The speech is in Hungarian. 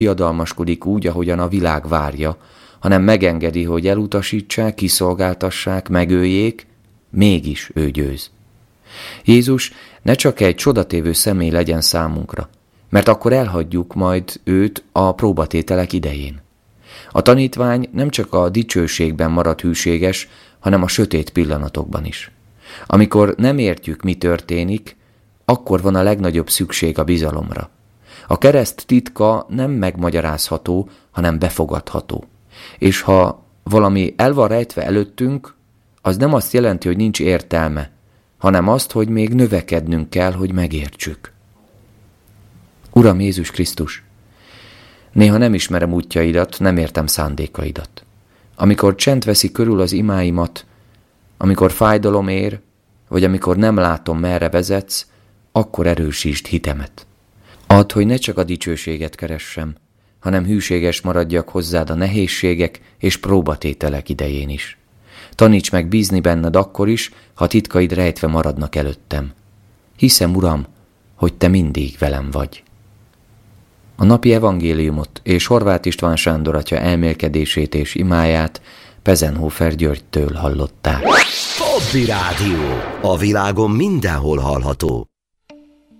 diadalmaskodik úgy, ahogyan a világ várja, hanem megengedi, hogy elutasítsák, kiszolgáltassák, megöljék, mégis ő győz. Jézus ne csak egy csodatévő személy legyen számunkra, mert akkor elhagyjuk majd őt a próbatételek idején. A tanítvány nem csak a dicsőségben marad hűséges, hanem a sötét pillanatokban is. Amikor nem értjük, mi történik, akkor van a legnagyobb szükség a bizalomra. A kereszt titka nem megmagyarázható, hanem befogadható. És ha valami el van rejtve előttünk, az nem azt jelenti, hogy nincs értelme, hanem azt, hogy még növekednünk kell, hogy megértsük. Uram Jézus Krisztus, néha nem ismerem útjaidat, nem értem szándékaidat. Amikor csend veszi körül az imáimat, amikor fájdalom ér, vagy amikor nem látom, merre vezetsz, akkor erősítsd hitemet. Add, hogy ne csak a dicsőséget keressem, hanem hűséges maradjak hozzád a nehézségek és próbatételek idején is. Taníts meg bízni benned akkor is, ha titkaid rejtve maradnak előttem. Hiszem, Uram, hogy te mindig velem vagy. A napi evangéliumot és Horváth István Sándor atya elmélkedését és imáját Pezenhofer Györgytől hallották. Hobby Rádió. A világon mindenhol hallható.